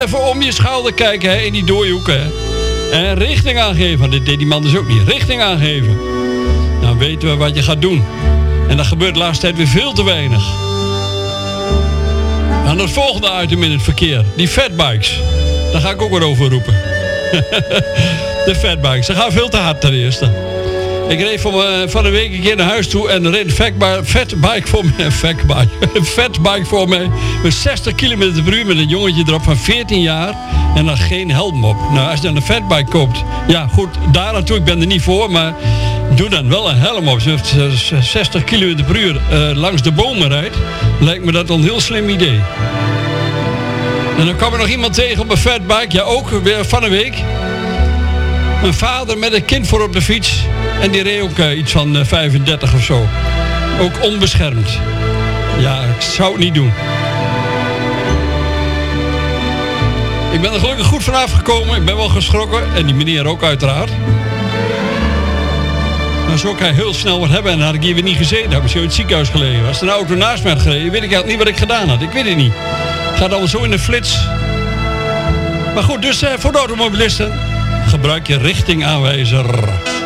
Even om je schouder kijken, hè, in die dooihoeken. Hè. En richting aangeven. Dit deed die man dus ook niet. Richting aangeven. Dan weten we wat je gaat doen. En dat gebeurt de laatste tijd weer veel te weinig. En het volgende item in het verkeer. Die fatbikes. Daar ga ik ook weer over roepen. De fatbikes. Ze gaan veel te hard ten eerste. Ik reed van de week een keer naar huis toe en reed een fatbike voor mij. Met 60 km per uur met een jongetje erop van 14 jaar. En dan geen helm op. Nou, als je dan een fatbike koopt. Ja, goed, daar naartoe, ik ben er niet voor. Maar doe dan wel een helm op. Als je 60 km per uur langs de bomen rijdt. Lijkt me dat een heel slim idee. En dan kwam er nog iemand tegen op een fatbike. Ja, ook weer van een week. Een vader met een kind voor op de fiets. En die reed ook iets van 35 of zo. Ook onbeschermd. Ja, ik zou het niet doen. Ik ben er gelukkig goed vanaf gekomen. Ik ben wel geschrokken. En die meneer ook uiteraard. Dan zou ik hij heel snel wat hebben. En dan had ik hier weer niet gezeten. Dan heb ik zo in het ziekenhuis gelegen. Als er een auto naast mij had gereden, weet ik eigenlijk niet wat ik gedaan had. Ik weet het niet. Het gaat allemaal zo in de flits. Maar goed, dus voor de automobilisten. Gebruik je richtingaanwijzer.